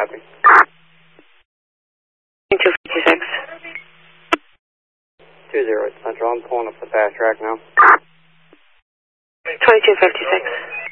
copy. 2256. 20 Central, I'm pulling up the fast track now. 2256.